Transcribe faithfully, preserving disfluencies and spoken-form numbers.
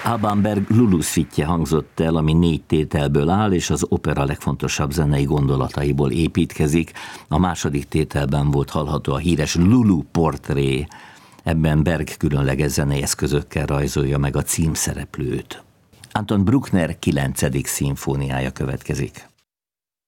Alban Berg Lulu szvittje hangzott el, ami négy tételből áll, és az opera legfontosabb zenei gondolataiból építkezik. A második tételben volt hallható a híres Lulu portré. Ebben Berg különleges zenei eszközökkel rajzolja meg a címszereplőt. Anton Bruckner kilencedik szimfóniája következik.